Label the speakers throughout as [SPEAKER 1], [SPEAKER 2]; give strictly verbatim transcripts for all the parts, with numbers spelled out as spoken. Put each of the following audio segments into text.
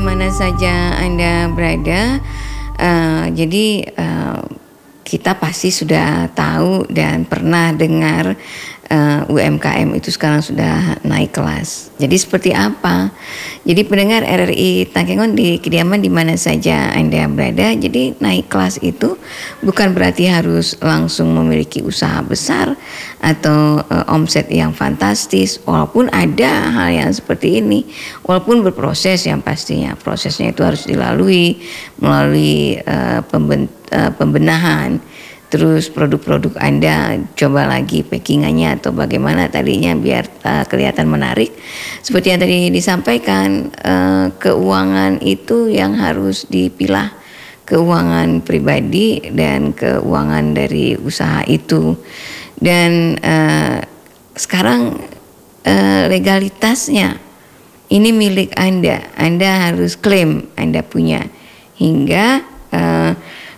[SPEAKER 1] mana saja Anda berada. Uh, jadi uh, kita pasti sudah tahu dan pernah dengar uh, U M K M itu sekarang sudah naik kelas. Jadi seperti apa? Jadi pendengar R R I Takengon di kediaman di mana saja Anda berada. Jadi naik kelas itu bukan berarti harus langsung memiliki usaha besar atau uh, omset yang fantastis. Walaupun ada hal yang seperti ini, walaupun berproses yang pastinya. Prosesnya itu harus dilalui melalui uh, pemben- uh, pembenahan. Terus produk-produk Anda coba lagi packingannya atau bagaimana tadinya biar uh, kelihatan menarik. Seperti yang tadi disampaikan, uh, keuangan itu yang harus dipilah, keuangan pribadi dan keuangan dari usaha itu. Dan uh, sekarang uh, legalitasnya ini milik Anda. Anda harus klaim Anda punya hingga uh,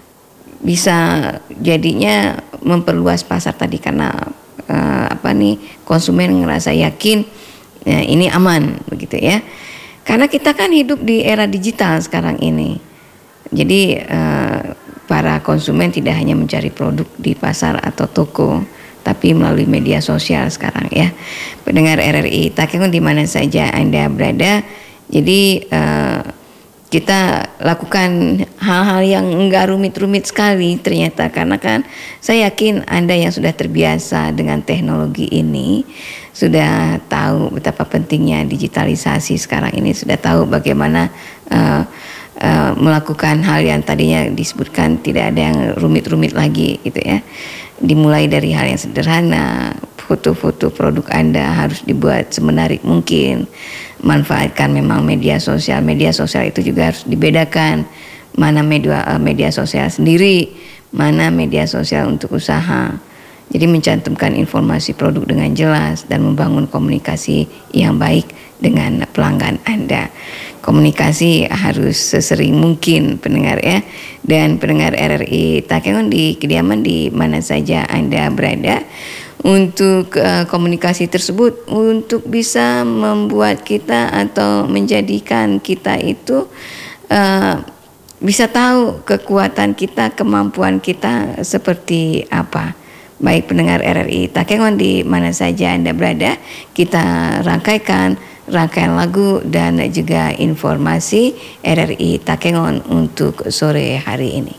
[SPEAKER 1] bisa jadinya memperluas pasar tadi karena uh, apa nih konsumen ngerasa yakin ya, ini aman begitu ya. Karena kita kan hidup di era digital sekarang ini. Jadi uh, para konsumen tidak hanya mencari produk di pasar atau toko, tapi melalui media sosial sekarang ya. Pendengar R R I Takengon di mana saja Anda berada. Jadi uh, kita lakukan hal-hal yang enggak rumit-rumit sekali ternyata, karena kan saya yakin Anda yang sudah terbiasa dengan teknologi ini sudah tahu betapa pentingnya digitalisasi sekarang ini, sudah tahu bagaimana uh, uh, melakukan hal yang tadinya disebutkan tidak ada yang rumit-rumit lagi gitu ya. Dimulai dari hal yang sederhana, foto-foto produk Anda harus dibuat semenarik mungkin. Manfaatkan memang media sosial. Media sosial itu juga harus dibedakan. Mana media, media sosial sendiri, mana media sosial untuk usaha. Jadi mencantumkan informasi produk dengan jelas dan membangun komunikasi yang baik dengan pelanggan Anda. Komunikasi harus sesering mungkin pendengar ya. Dan pendengar R R I Takengon di kediaman di mana saja Anda berada. Untuk uh, komunikasi tersebut untuk bisa membuat kita atau menjadikan kita itu uh, bisa tahu kekuatan kita, kemampuan kita seperti apa. Baik pendengar R R I Takengon di mana saja Anda berada, kita rangkaikan rangkaian lagu dan juga informasi R R I Takengon untuk sore hari ini.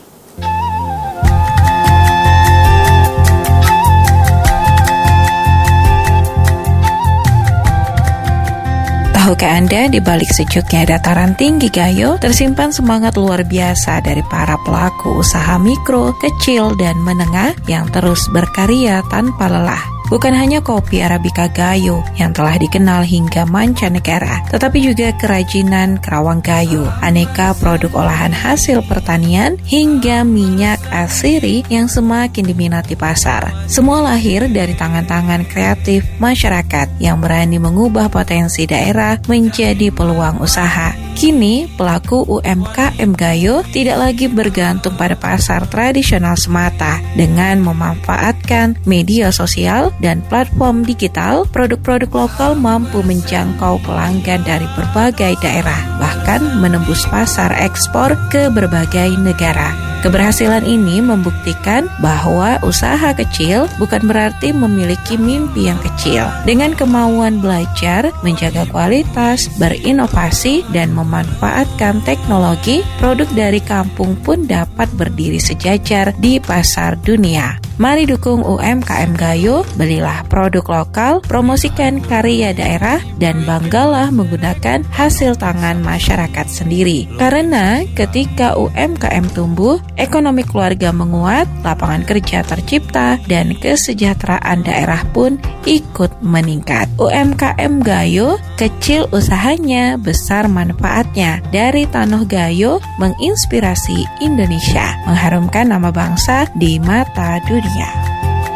[SPEAKER 2] Tahukah Anda, di balik sejuknya dataran tinggi Gayo, tersimpan semangat luar biasa dari para pelaku usaha mikro, kecil, dan menengah yang terus berkarya tanpa lelah. Bukan hanya kopi Arabica Gayo yang telah dikenal hingga mancanegara, tetapi juga kerajinan Kerawang Gayo, aneka produk olahan hasil pertanian, hingga minyak asiri yang semakin diminati pasar. Semua lahir dari tangan-tangan kreatif masyarakat yang berani mengubah potensi daerah menjadi peluang usaha. Kini, pelaku U M K M Gayo tidak lagi bergantung pada pasar tradisional semata. Dengan memanfaatkan media sosial dan platform digital, produk-produk lokal mampu menjangkau pelanggan dari berbagai daerah, bahkan menembus pasar ekspor ke berbagai negara. Keberhasilan ini membuktikan bahwa usaha kecil bukan berarti memiliki mimpi yang kecil. Dengan kemauan belajar, menjaga kualitas, berinovasi, dan memanfaatkan teknologi, produk dari kampung pun dapat berdiri sejajar di pasar dunia. Mari dukung U M K M Gayo, belilah produk lokal, promosikan karya daerah, dan banggalah menggunakan hasil tangan masyarakat sendiri. Karena ketika U M K M tumbuh, ekonomi keluarga menguat, lapangan kerja tercipta, dan kesejahteraan daerah pun ikut meningkat. U M K M Gayo, kecil usahanya, besar manfaatnya. Dari Tanah Gayo, menginspirasi Indonesia, mengharumkan nama bangsa di mata dunia.